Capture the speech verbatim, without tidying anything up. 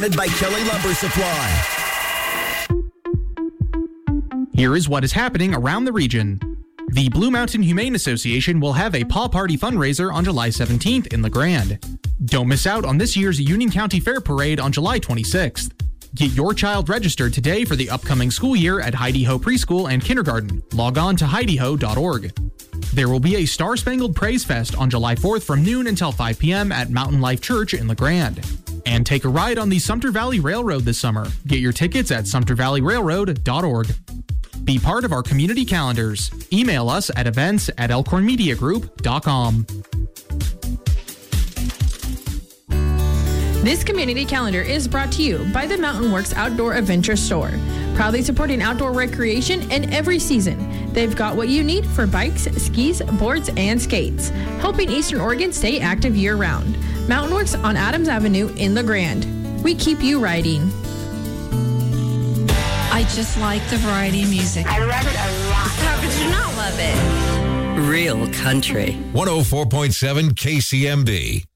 By Kelly Lumber Supply. Here is what is happening around the region. The Blue Mountain Humane Association will have a Paw Party fundraiser on July seventeenth in La Grande. Don't miss out on this year's Union County Fair Parade on July twenty-sixth. Get your child registered today for the upcoming school year at Heidi Ho Preschool and Kindergarten. Log on to heidi ho dot org. There will be a Star Spangled Praise Fest on July fourth from noon until five p.m. at Mountain Life Church in La Grande. And take a ride on the Sumter Valley Railroad this summer. Get your tickets at sumter valley railroad dot org. Be part of our community calendars. Email us at events at elkhorn media group dot com. This community calendar is brought to you by the Mountain Works Outdoor Adventure Store, proudly supporting outdoor recreation in every season. They've got what you need for bikes, skis, boards, and skates, helping Eastern Oregon stay active year-round. Mountain Works on Adams Avenue in La Grande. We keep you riding. I just like the variety of music. I love it a lot. How could you not love it? Real country. one oh four point seven K C M B.